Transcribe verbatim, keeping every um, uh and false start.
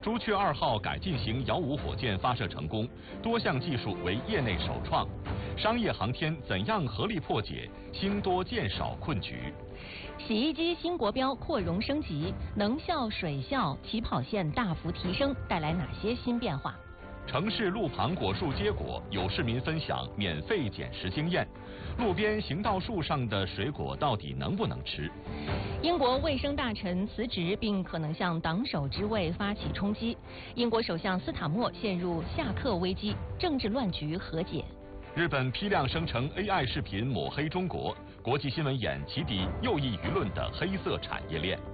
朱雀二号改进型遥五火箭发射成功，多项技术为业内首创。商业航天怎样合力破解星多箭少困局？ 洗衣机新国标扩容升级，能效、水效、起跑线大幅提升，带来哪些新变化？ 城市路旁果树结果，有市民分享免费捡食经验。路边行道树上的水果到底能不能吃？ 英国卫生大臣辞职，并可能向党首之位发起冲击。英国首相斯塔默陷入下课危机，政治乱局和解。 日本批量生成 A I 视频抹黑中国，国际新闻眼起底右翼舆论的黑色产业链。